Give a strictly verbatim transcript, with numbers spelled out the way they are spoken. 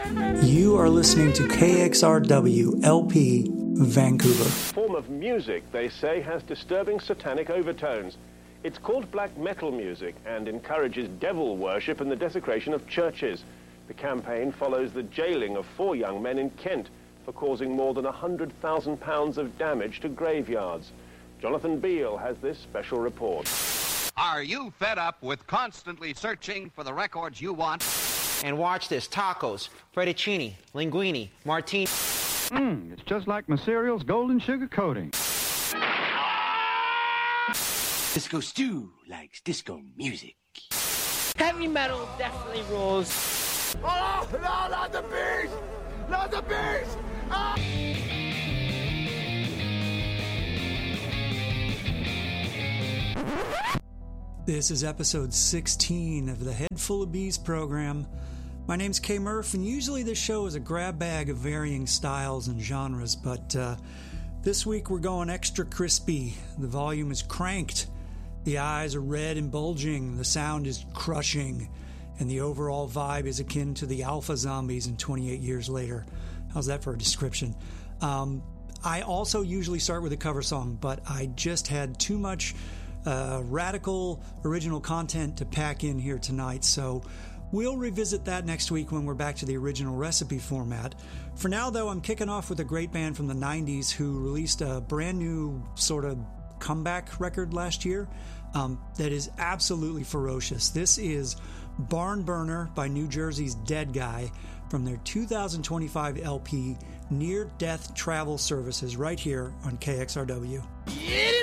You are listening to K X R W L P Vancouver. Form of music, they say, has disturbing satanic overtones. It's called black metal music and encourages devil worship and the desecration of churches. The campaign follows the jailing of four young men in Kent for causing more than one hundred thousand pounds of damage to graveyards. Jonathan Beale has this special report. Are you fed up with constantly searching for the records you want? And watch this, tacos, fettuccine, linguine, martini. Mmm, it's just like my cereal's golden sugar coating. Disco Stew likes disco music. Heavy metal definitely rules. Oh, no, not the beast! Not the beast! Ah! This is episode sixteen of the Head Full of Bees program. My name's Kay Murph, and usually this show is a grab bag of varying styles and genres, but uh, this week we're going extra crispy. The volume is cranked, the eyes are red and bulging, the sound is crushing, and the overall vibe is akin to the Alpha Zombies in twenty-eight years later. How's that for a description? Um, I also usually start with a cover song, but I just had too much uh, radical original content to pack in here tonight, so we'll revisit that next week when we're back to the original recipe format. For now, though, I'm kicking off with a great band from the nineties who released a brand new sort of comeback record last year um, that is absolutely ferocious. This is Barn Burner by New Jersey's Dead Guy from their two thousand twenty-five L P Near Death Travel Services right here on K X R W. Get it!